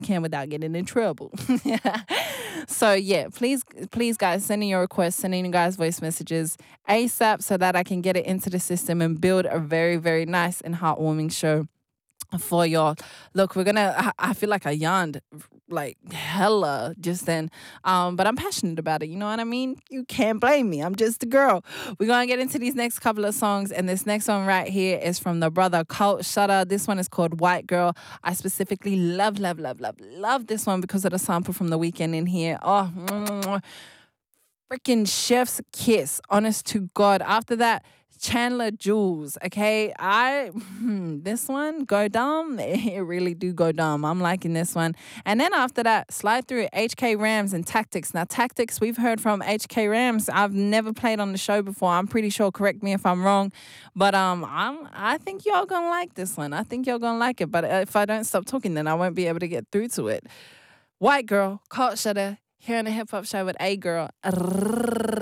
can without getting in trouble. So yeah, please guys, send in your requests, send in you guys voice messages ASAP so that I can get it into the system and build a very, very nice and heartwarming show for y'all. Look, I feel like I yawned like hella just then. But I'm passionate about it. You know what I mean? You can't blame me. I'm just a girl. We're going to get into these next couple of songs. And this next one right here is from the brother Colt Shutter. This one is called White Girl. I specifically love this one because of the sample from The Weeknd in here. Oh, freaking chef's kiss. Honest to God. After that, Chandler Jules, okay? This one, go dumb. It really do go dumb. I'm liking this one. And then after that, slide through HK Rams and Tactics. Now, Tactics, we've heard from HK Rams. I've never played on the show before. I'm pretty sure, correct me if I'm wrong. But I think y'all gonna like this one. I think y'all gonna like it. But if I don't stop talking, then I won't be able to get through to it. White Girl, Colt Shutter, here on the Hip Hop Show with A Girl.